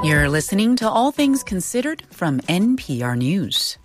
You're listening to All Things Considered from NPR News.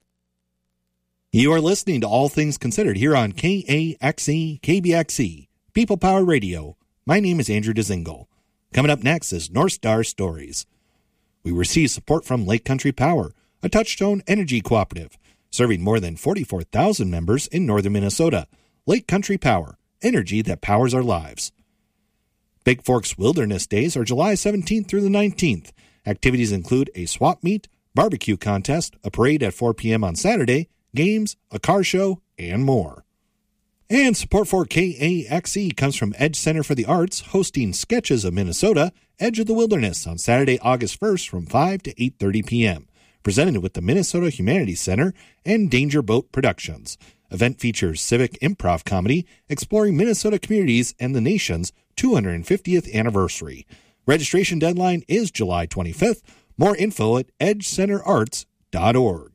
You are listening to All Things Considered here on KAXE, KBXE, People Power Radio. My name is Andrew Dezingle. Coming up next is North Star Stories. We receive support from Lake Country Power, a Touchstone energy cooperative, serving more than 44,000 members in northern Minnesota. Lake Country Power, energy that powers our lives. Big Forks Wilderness Days are July 17th through the 19th. Activities include a swap meet, barbecue contest, a parade at 4 p.m. on Saturday, games, a car show, and more. And support for KAXE comes from Edge Center for the Arts, hosting Sketches of Minnesota, Edge of the Wilderness on Saturday, August 1st from 5 to 8:30 p.m. Presented with the Minnesota Humanities Center and Danger Boat Productions. Event features civic improv comedy exploring Minnesota communities and the nation's 250th anniversary. Registration deadline is July 25th. More info at edgecenterarts.org.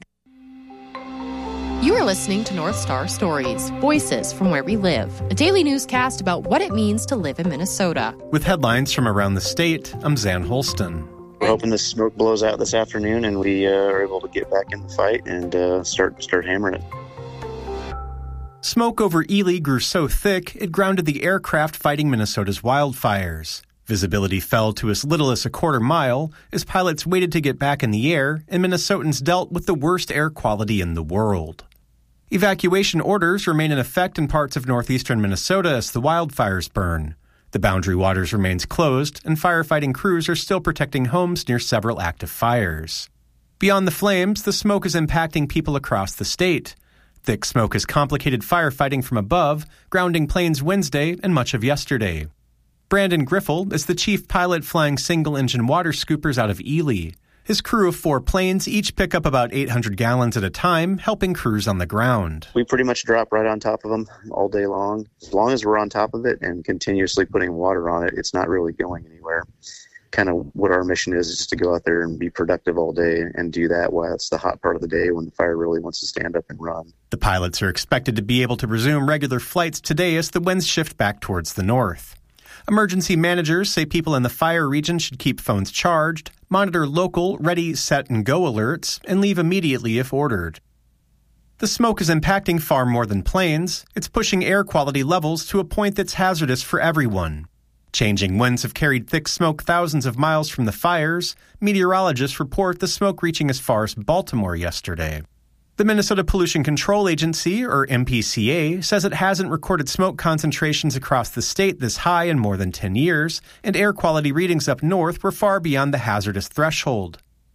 You are listening to North Star Stories, Voices from Where We Live, a daily newscast about what it means to live in Minnesota. With headlines from around the state, I'm Zan Holston. We're hoping this smoke blows out this afternoon and we are able to get back in the fight and start hammering it. Smoke over Ely grew so thick it grounded the aircraft fighting Minnesota's wildfires. Visibility fell to as little as a quarter mile as pilots waited to get back in the air and Minnesotans dealt with the worst air quality in the world. Evacuation orders remain in effect in parts of northeastern Minnesota as the wildfires burn. The Boundary Waters remains closed, and firefighting crews are still protecting homes near several active fires. Beyond the flames, the smoke is impacting people across the state. Thick smoke has complicated firefighting from above, grounding planes Wednesday and much of yesterday. Brandon Griffel is the chief pilot flying single-engine water scoopers out of Ely. His crew of 4 planes each pick up about 800 gallons at a time, helping crews on the ground. We pretty much drop right on top of them all day long. As long as we're on top of it and continuously putting water on it, it's not really going anywhere. Kind of what our mission is just to go out there and be productive all day and do that while it's the hot part of the day when the fire really wants to stand up and run. The pilots are expected to be able to resume regular flights today as the winds shift back towards the north. Emergency managers say people in the fire region should keep phones charged, monitor local ready, set, and go alerts, and leave immediately if ordered. The smoke is impacting far more than planes. It's pushing air quality levels to a point that's hazardous for everyone. Changing winds have carried thick smoke thousands of miles from the fires. Meteorologists report the smoke reaching as far as Baltimore yesterday. The Minnesota Pollution Control Agency, or MPCA, says it hasn't recorded smoke concentrations across the state this high in more than 10 years, and air quality readings up north were far beyond the hazardous threshold.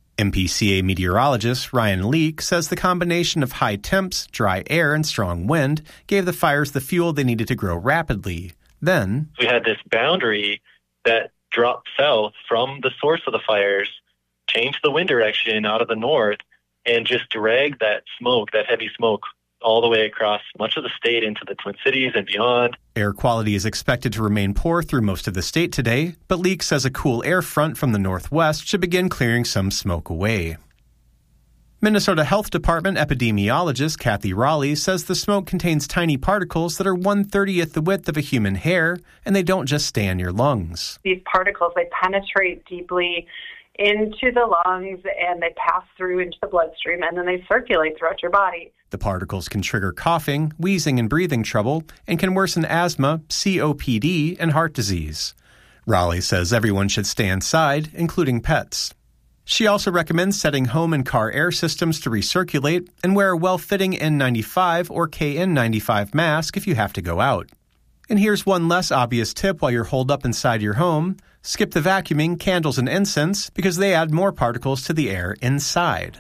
MPCA meteorologist Ryan Leake says the combination of high temps, dry air, and strong wind gave the fires the fuel they needed to grow rapidly. Then we had this boundary that dropped south from the source of the fires, changed the wind direction out of the north, and just dragged that smoke, that heavy smoke, all the way across much of the state into the Twin Cities and beyond. Air quality is expected to remain poor through most of the state today, but Leake says a cool air front from the northwest should begin clearing some smoke away. Minnesota Health Department epidemiologist Kathy Raleigh says the smoke contains tiny particles that are 1/30th the width of a human hair, and they don't just stay in your lungs. These particles, they penetrate deeply into the lungs and they pass through into the bloodstream and then they circulate throughout your body. The particles can trigger coughing, wheezing, and breathing trouble and can worsen asthma, COPD, and heart disease. Raleigh says everyone should stay inside, including pets. She also recommends setting home and car air systems to recirculate and wear a well-fitting N95 or KN95 mask if you have to go out. And here's one less obvious tip while you're holed up inside your home. Skip the vacuuming, candles, and incense because they add more particles to the air inside.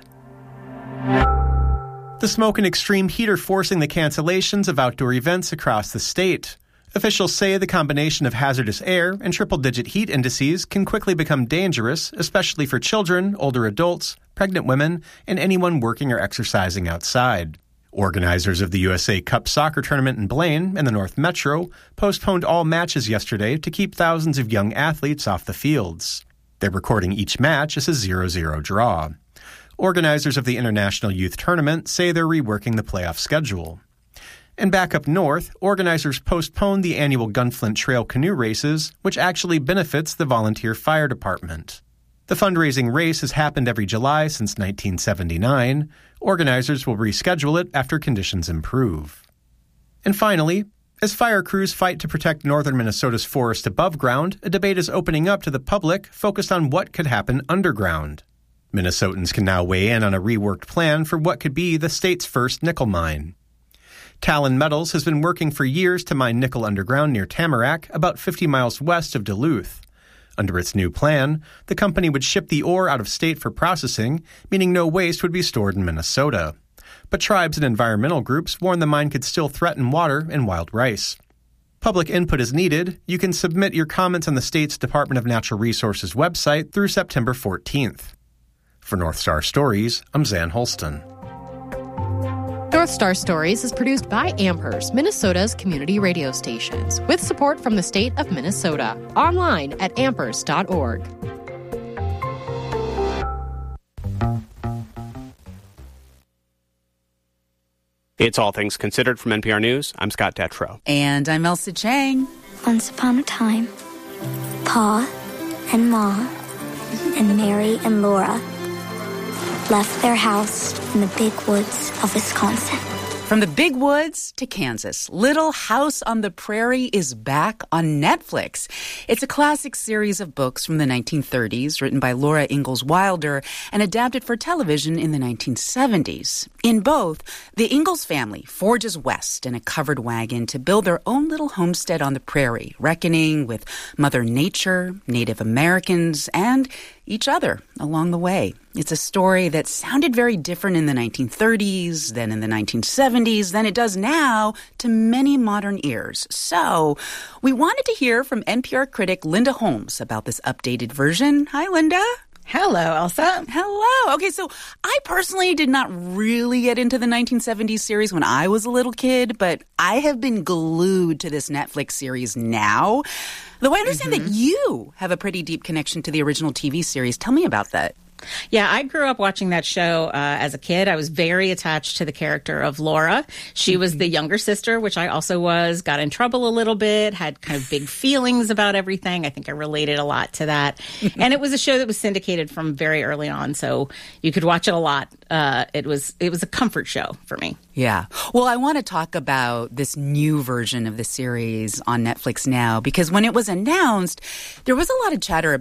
The smoke and extreme heat are forcing the cancellations of outdoor events across the state. Officials say the combination of hazardous air and triple-digit heat indices can quickly become dangerous, especially for children, older adults, pregnant women, and anyone working or exercising outside. Organizers of the USA Cup soccer tournament in Blaine and the North Metro postponed all matches yesterday to keep thousands of young athletes off the fields. They're recording each match as a 0-0 draw. Organizers of the International Youth Tournament say they're reworking the playoff schedule. And back up north, organizers postponed the annual Gunflint Trail canoe races, which actually benefits the volunteer fire department. The fundraising race has happened every July since 1979. Organizers will reschedule it after conditions improve. And finally, as fire crews fight to protect northern Minnesota's forest above ground, a debate is opening up to the public focused on what could happen underground. Minnesotans can now weigh in on a reworked plan for what could be the state's first nickel mine. Talon Metals has been working for years to mine nickel underground near Tamarack, about 50 miles west of Duluth. Under its new plan, the company would ship the ore out of state for processing, meaning no waste would be stored in Minnesota. But tribes and environmental groups warn the mine could still threaten water and wild rice. Public input is needed. You can submit your comments on the state's Department of Natural Resources website through September 14th. For North Star Stories, I'm Zan Holston. North Star Stories is produced by Amherst, Minnesota's community radio stations, with support from the state of Minnesota. Online at amherst.org. It's All Things Considered from NPR News. I'm Scott Detrow. And I'm Elsa Chang. Once upon a time, Pa and Ma and Mary and Laura left their house in the big woods of Wisconsin. From the big woods to Kansas, Little House on the Prairie is back on Netflix. It's a classic series of books from the 1930s, written by Laura Ingalls Wilder and adapted for television in the 1970s. In both, the Ingalls family forges west in a covered wagon to build their own little homestead on the prairie, reckoning with Mother Nature, Native Americans, and each other along the way. It's a story that sounded very different in the 1930s, then in the 1970s, than it does now to many modern ears. So we wanted to hear from NPR critic Linda Holmes about this updated version. Hi, Linda. Hello, Elsa. Hello. Okay, so I personally did not really get into the 1970s series when I was a little kid, but I have been glued to this Netflix series now. Though I understand that you have a pretty deep connection to the original TV series. Tell me about that. Yeah, I grew up watching that show as a kid. I was very attached to the character of Laura. She was the younger sister, which I also was, got in trouble a little bit, had kind of big feelings about everything. I think I related a lot to that. And it was a show that was syndicated from very early on, so you could watch it a lot. It was a comfort show for me. Yeah. Well, I want to talk about this new version of the series on Netflix now, because when it was announced, there was a lot of chatter